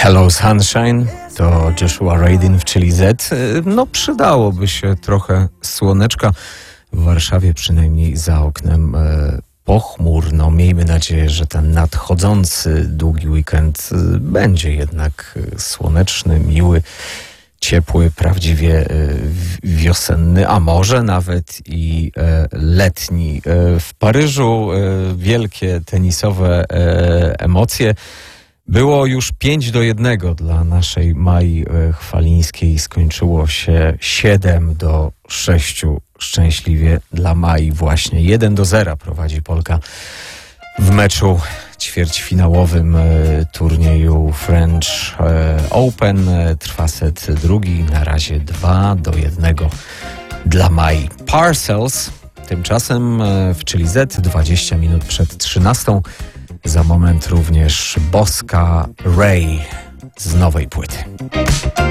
Hello Sunshine to Joshua Radin w Chili Z. No przydałoby się trochę słoneczka. W Warszawie przynajmniej za oknem pochmurno. Miejmy nadzieję, że ten nadchodzący długi weekend będzie jednak słoneczny, miły, ciepły, prawdziwie wiosenny, a może nawet i letni. W Paryżu wielkie tenisowe emocje. Było już 5-1 dla naszej Mai Chwalińskiej. Skończyło się 7-6 szczęśliwie dla Mai właśnie. 1-0 prowadzi Polka w meczu ćwierćfinałowym turnieju French Open. Trwa set drugi, na razie 2-1 dla Mai. Parcels tymczasem w Chili Z 20 minut przed 13. Za moment również Boska Ray z nowej płyty.